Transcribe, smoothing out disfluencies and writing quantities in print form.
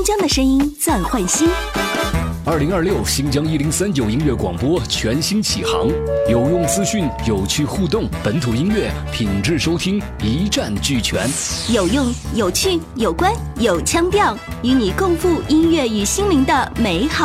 疆的声音暂换新。 2026新疆1039音乐广播全新启航，有用资讯，有趣互动，本土音乐品质收听一站俱全， 有用、有趣、有关、有腔调，与你共赴音乐与心灵的美好